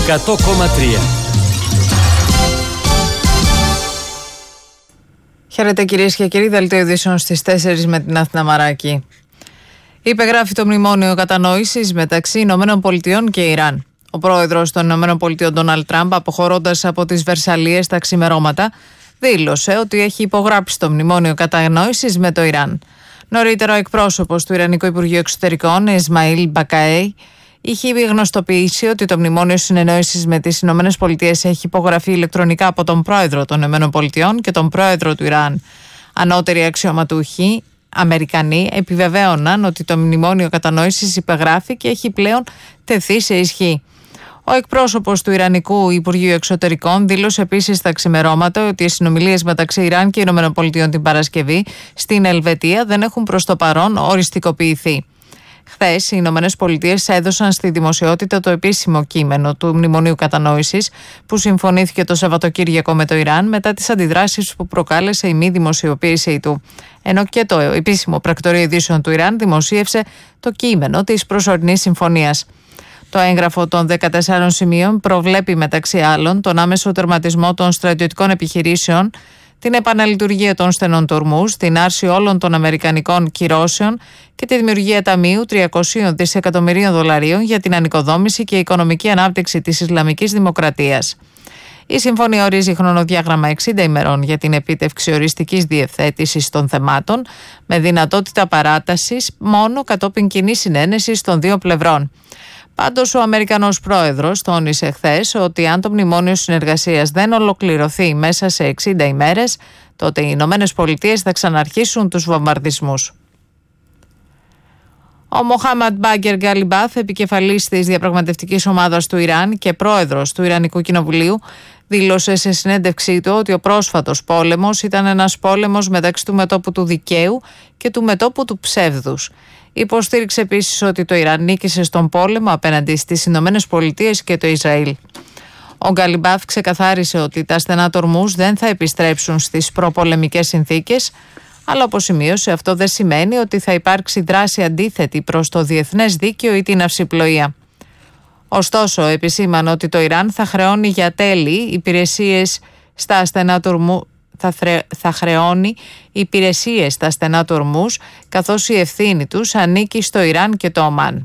100,3. Χαίρετε κυρίες και κύριοι, δελτίο ειδήσεων στις 4 με την Αθηνά Μαράκη. Υπεγράφει το μνημόνιο κατανόησης μεταξύ Ηνωμένων Πολιτειών και Ιράν. Ο πρόεδρος των Ηνωμένων Πολιτειών, Ντόναλντ Τραμπ, αποχωρώντας από τις Βερσαλλίες τα ξημερώματα, δήλωσε ότι έχει υπογράψει το μνημόνιο κατανόησης με το Ιράν. Νωρίτερα, ο εκπρόσωπος του Ιρανικού Υπουργείου Εξωτερικών, Ισμαήλ Μπακαέι, είχε γνωστοποιήσει ότι το μνημόνιο συνεννόησης με τις Ηνωμένες Πολιτείες έχει υπογραφεί ηλεκτρονικά από τον πρόεδρο των Ηνωμένων Πολιτειών και τον πρόεδρο του Ιράν. Ανώτεροι αξιωματούχοι Αμερικανοί επιβεβαίωναν ότι το μνημόνιο κατανόησης υπεγράφει και έχει πλέον τεθεί σε ισχύ. Ο εκπρόσωπος του Ιρανικού Υπουργείου Εξωτερικών δήλωσε επίσης στα ξημερώματα ότι οι συνομιλίες μεταξύ Ιράν και Ηνωμένων Πολιτειών την Παρασκευή στην Ελβετία δεν έχουν προς το παρόν οριστικοποιηθεί. Χθες, οι Ηνωμένες Πολιτείες έδωσαν στη δημοσιότητα το επίσημο κείμενο του Μνημονίου Κατανόησης που συμφωνήθηκε το Σαββατοκύριακο με το Ιράν μετά τις αντιδράσεις που προκάλεσε η μη δημοσιοποίησή του. Ενώ και το επίσημο πρακτορείο ειδήσεων του Ιράν δημοσίευσε το κείμενο της προσωρινής συμφωνίας. Το έγγραφο των 14 σημείων προβλέπει μεταξύ άλλων τον άμεσο τερματισμό των στρατιωτικών επιχειρήσεων, την επαναλειτουργία των στενών τορμούς, την άρση όλων των αμερικανικών κυρώσεων και τη δημιουργία ταμείου 300 δισεκατομμυρίων δολαρίων για την ανοικοδόμηση και οικονομική ανάπτυξη της Ισλαμικής Δημοκρατίας. Η συμφωνία ορίζει χρονοδιάγραμμα 60 ημερών για την επίτευξη οριστικής διευθέτησης των θεμάτων, με δυνατότητα παράτασης μόνο κατόπιν κοινής συνένεσης των δύο πλευρών. Πάντως, ο Αμερικανός πρόεδρος τόνισε χθες ότι αν το μνημόνιο συνεργασίας δεν ολοκληρωθεί μέσα σε 60 ημέρες, τότε οι Ηνωμένες Πολιτείες θα ξαναρχίσουν τους βομβαρδισμούς. Ο Μοχάμαντ Μπάγκερ Γκαλιμπάφ, επικεφαλής της διαπραγματευτικής ομάδας του Ιράν και πρόεδρος του Ιρανικού Κοινοβουλίου, δήλωσε σε συνέντευξή του ότι ο πρόσφατος πόλεμος ήταν ένας πόλεμος μεταξύ του μετώπου του δικαίου και του μετώπου του ψεύδους. Υποστήριξε επίσης ότι το Ιράν νίκησε στον πόλεμο απέναντι στις Ηνωμένες Πολιτείες και το Ισραήλ. Ο Γκαλιμπάφ ξεκαθάρισε ότι τα στενά τορμούς δεν θα επιστρέψουν στις προπολεμικές συνθήκες, αλλά όπως σημείωσε, αυτό δεν σημαίνει ότι θα υπάρξει δράση αντίθετη προς το διεθνές δίκαιο ή την ναυσιπλοεία. Ωστόσο, επισήμανε ότι το Ιράν θα χρεώνει για τέλη υπηρεσίες στα στενά τορμού. Θα χρεώνει υπηρεσίες στα στενά τορμούς, καθώς η ευθύνη τους ανήκει στο Ιράν και το Ομάν.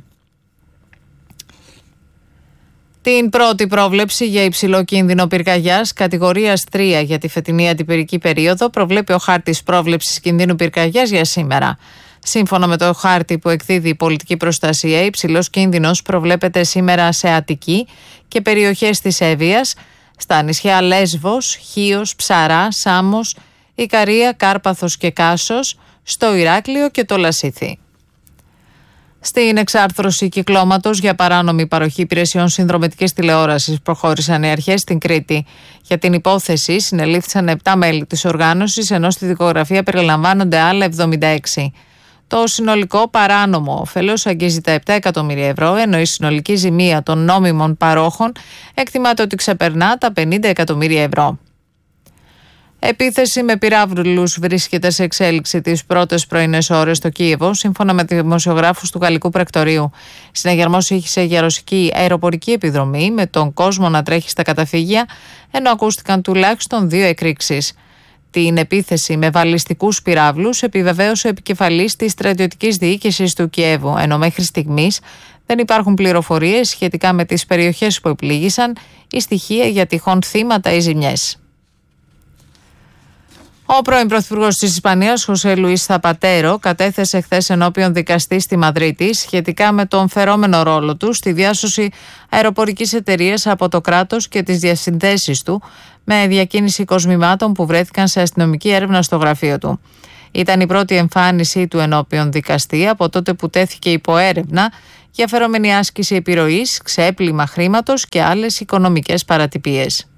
Την πρώτη πρόβλεψη για υψηλό κίνδυνο πυρκαγιάς κατηγορίας 3 για τη φετινή αντιπυρική περίοδο προβλέπει ο χάρτης πρόβλεψης κινδύνου πυρκαγιάς για σήμερα. Σύμφωνα με το χάρτη που εκδίδει η πολιτική προστασία, υψηλός κίνδυνος προβλέπεται σήμερα σε Αττική και περιοχές της Εύβοιας, στα νησιά Λέσβος, Χίος, Ψαρά, Σάμος, Ικαρία, Κάρπαθος και Κάσος, στο Ηράκλειο και το Λασίθι. Στην εξάρθρωση κυκλώματος για παράνομη παροχή υπηρεσιών συνδρομητικής τηλεόρασης προχώρησαν οι αρχές στην Κρήτη. Για την υπόθεση συνελήφθησαν 7 μέλη της οργάνωσης, ενώ στη δικογραφία περιλαμβάνονται άλλα 76. Το συνολικό παράνομο όφελος αγγίζει τα 7 εκατομμύρια ευρώ, ενώ η συνολική ζημία των νόμιμων παρόχων εκτιμάται ότι ξεπερνά τα 50 εκατομμύρια ευρώ. Επίθεση με πυράβλους βρίσκεται σε εξέλιξη τις πρώτες πρωινές ώρες στο Κίεβο, σύμφωνα με δημοσιογράφους του Γαλλικού Πρακτορείου. Συναγερμός είχε για ρωσική αεροπορική επιδρομή, με τον κόσμο να τρέχει στα καταφύγια, ενώ ακούστηκαν τουλάχιστον 2 εκρήξεις. Την επίθεση με βαλιστικούς πυράβλους επιβεβαίωσε ο επικεφαλής της στρατιωτικής διοίκησης του Κιέβου, ενώ μέχρι στιγμής δεν υπάρχουν πληροφορίες σχετικά με τις περιοχές που επλήγησαν ή στοιχεία για τυχόν θύματα ή ζημιές. Ο πρώην Πρωθυπουργός της Ισπανίας, Χωσέ Λουίς Θαπατέρο, κατέθεσε χθες ενώπιον δικαστή στη Μαδρίτη σχετικά με τον φερόμενο ρόλο του στη διάσωση αεροπορικής εταιρείας από το κράτος και τις διασυνδέσεις του με διακίνηση κοσμημάτων που βρέθηκαν σε αστυνομική έρευνα στο γραφείο του. Ήταν η πρώτη εμφάνισή του ενώπιον δικαστή από τότε που τέθηκε υπό έρευνα για φερόμενη άσκηση επιρροής, ξέπλυμα χρήματος και άλλες οικονομικές παρατυπίες.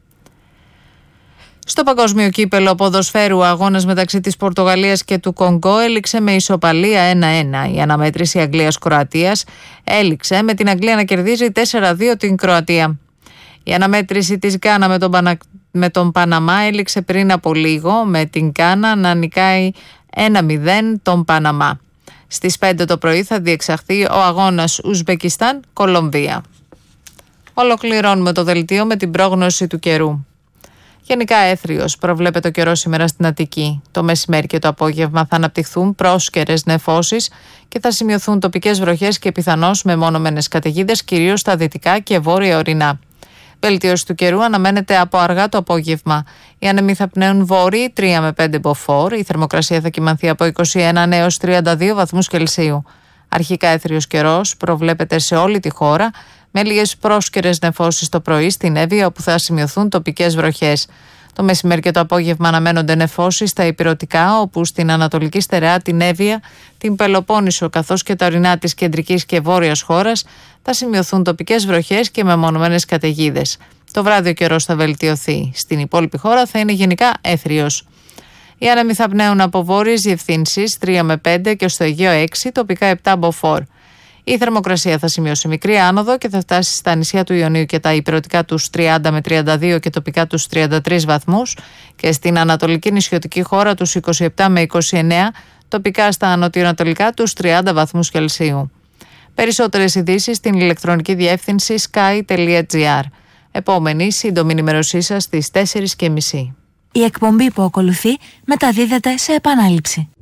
Στο παγκόσμιο κύπελο ποδοσφαίρου, ο αγώνας μεταξύ της Πορτογαλίας και του Κονγκό έληξε με ισοπαλία 1-1. Η αναμέτρηση Αγγλίας-Κροατίας έληξε με την Αγγλία να κερδίζει 4-2 την Κροατία. Η αναμέτρηση της Γκάνα με τον Παναμά έληξε πριν από λίγο, με την Γκάνα να νικάει 1-0 τον Παναμά. Στις 5 το πρωί θα διεξαχθεί ο αγώνας Ουσμπεκιστάν-Κολομβία. Ολοκληρώνουμε το δελτίο με την πρόγνωση του καιρού. Γενικά έθριος προβλέπεται ο καιρός σήμερα στην Αττική. Το μεσημέρι και το απόγευμα θα αναπτυχθούν πρόσκαιρες νεφώσεις και θα σημειωθούν τοπικές βροχές και πιθανώς μεμονωμένες καταιγίδες, κυρίως στα δυτικά και βόρεια ορεινά. Βελτίωση του καιρού αναμένεται από αργά το απόγευμα. Οι άνεμοι θα πνέουν βόρειοι 3 με 5 μποφόρ. Η θερμοκρασία θα κυμανθεί από 21 έως 32 βαθμούς Κελσίου. Αρχικά έθριος καιρός προβλέπεται σε όλη τη χώρα, με λίγες πρόσκαιρες νεφώσεις το πρωί στην Εύβοια, όπου θα σημειωθούν τοπικές βροχές. Το μεσημέρι και το απόγευμα αναμένονται νεφώσεις στα ηπειρωτικά, όπου στην Ανατολική Στερεά, την Εύβοια, την Πελοπόννησο καθώς και τα ορεινά της κεντρικής και βόρειας χώρας θα σημειωθούν τοπικές βροχές και μεμονωμένες καταιγίδες. Το βράδυ ο καιρός θα βελτιωθεί. Στην υπόλοιπη χώρα θα είναι γενικά έθριος. Οι άνεμοι θα πνέουν από βόρειες διευθύνσεις 3 με 5 και στο Αιγαίο 6, τοπικά 7 μποφόρ. Η θερμοκρασία θα σημειώσει μικρή άνοδο και θα φτάσει στα νησιά του Ιωνίου και τα ηπειρωτικά τους 30 με 32 και τοπικά τους 33 βαθμούς και στην ανατολική νησιωτική χώρα τους 27 με 29, τοπικά στα νοτιοανατολικά τους 30 βαθμούς Κελσίου. Περισσότερες ειδήσεις στην ηλεκτρονική διεύθυνση sky.gr. Επόμενη σύντομη ενημέρωσή σας στις 4:30. Η εκπομπή που ακολουθεί μεταδίδεται σε επανάληψη.